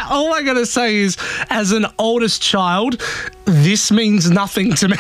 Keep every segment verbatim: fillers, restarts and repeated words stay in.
all I got to say is, as an oldest child, this means nothing to me.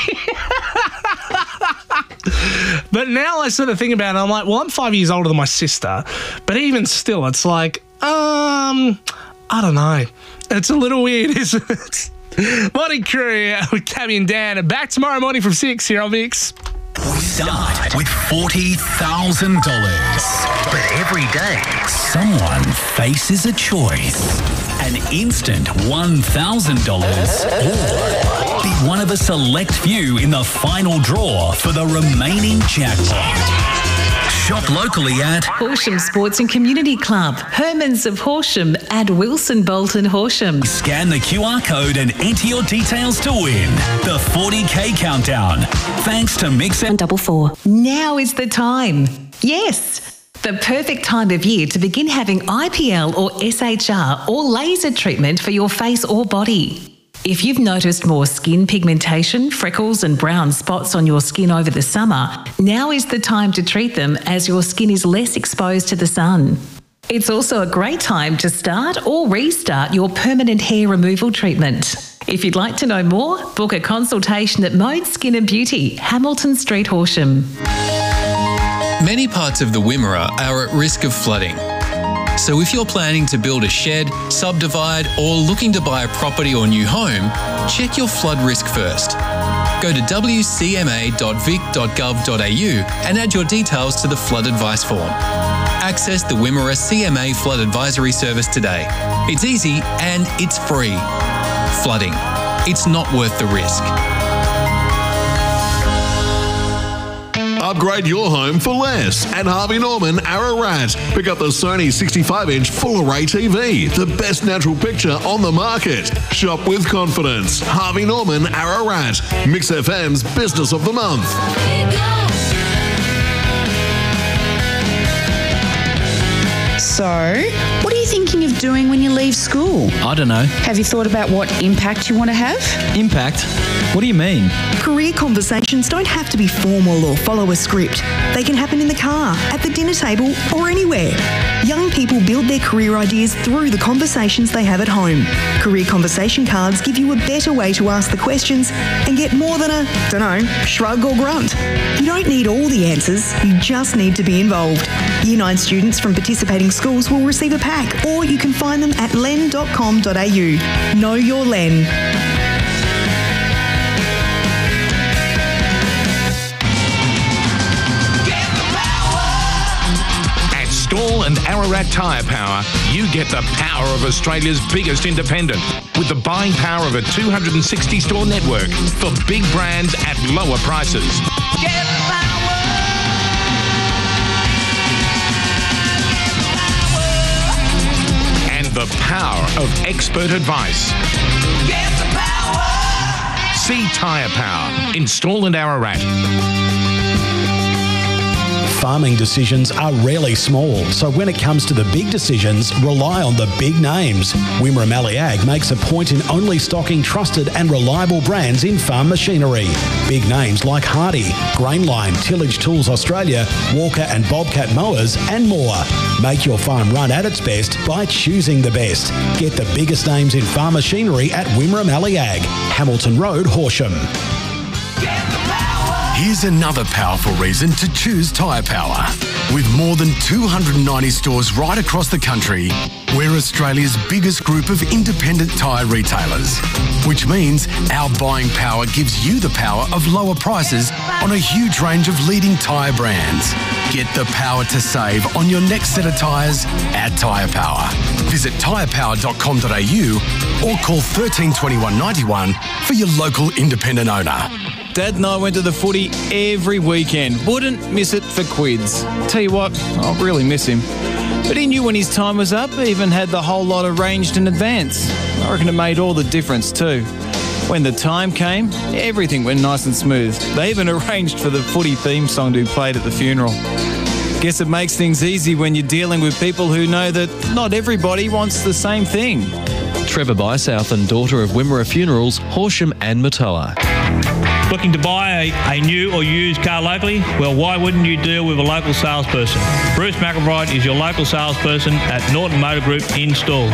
But now I sort of think about it, I'm like, well, I'm five years older than my sister, but even still, it's like, um, I don't know. It's a little weird, isn't it? Morning crew with Cabby and Dan. Back tomorrow morning from six here on Mix. We start with forty thousand dollars. But every day, someone faces a choice. An instant one thousand dollars or be one of a select few in the final draw for the remaining jackpot. Shop locally at Horsham Sports and Community Club, Hermans of Horsham and Wilson Bolton Horsham. Scan the Q R code and enter your details to win the forty K countdown. Thanks to Mix and Double Four. Now is the time. Yes, the perfect time of year to begin having I P L or S H R or laser treatment for your face or body. If you've noticed more skin pigmentation, freckles and brown spots on your skin over the summer, now is the time to treat them as your skin is less exposed to the sun. It's also a great time to start or restart your permanent hair removal treatment. If you'd like to know more, book a consultation at Mode Skin and Beauty, Hamilton Street, Horsham. Many parts of the Wimmera are at risk of flooding. So if you're planning to build a shed, subdivide or looking to buy a property or new home, check your flood risk first. Go to w c m a dot vic dot gov dot a u and add your details to the flood advice form. Access the Wimmera C M A Flood Advisory Service today. It's easy and it's free. Flooding. It's not worth the risk. Upgrade your home for less at Harvey Norman Ararat. Pick up the Sony sixty-five inch full array T V, the best natural picture on the market. Shop with confidence. Harvey Norman Ararat, Mix F M's Business of the Month. So, what are you thinking of doing when you leave school? I don't know. Have you thought about what impact you want to have? Impact? What do you mean? Career conversations don't have to be formal or follow a script. They can happen in the car, at the dinner table, or anywhere. Young people build their career ideas through the conversations they have at home. Career conversation cards give you a better way to ask the questions and get more than a, don't know, shrug or grunt. You don't need all the answers, you just need to be involved. Year nine students from participating schools will receive a pack, or you can find them at len dot com dot a u. Know your Len. Stall and Ararat Tyre Power, you get the power of Australia's biggest independent with the buying power of a two hundred sixty store network for big brands at lower prices. Get power! And the power of expert advice. Get the power! See Tyre Power in Stall and Ararat. Farming decisions are rarely small, so when it comes to the big decisions, rely on the big names. Wimmera Mallee Ag makes a point in only stocking trusted and reliable brands in farm machinery. Big names like Hardy, Grainline, Tillage Tools Australia, Walker and Bobcat Mowers and more. Make your farm run at its best by choosing the best. Get the biggest names in farm machinery at Wimmera Mallee Ag, Hamilton Road, Horsham. Here's another powerful reason to choose Tyre Power. With more than two hundred ninety stores right across the country, we're Australia's biggest group of independent tyre retailers, which means our buying power gives you the power of lower prices on a huge range of leading tyre brands. Get the power to save on your next set of tyres at Tyre Power. Visit tyre power dot com dot a u or call one three two one, nine one for your local independent owner. Dad and I went to the footy every weekend. Wouldn't miss it for quids. Tell you what, I'll really miss him. But he knew when his time was up, even had the whole lot arranged in advance. I reckon it made all the difference too. When the time came, everything went nice and smooth. They even arranged for the footy theme song to be played at the funeral. Guess it makes things easy when you're dealing with people who know that not everybody wants the same thing. Trevor Bysouth and daughter of Wimmera Funerals, Horsham and Matoa. Looking to buy a, a new or used car locally? Well, why wouldn't you deal with a local salesperson? Bruce McElbride is your local salesperson at Norton Motor Group in Stall.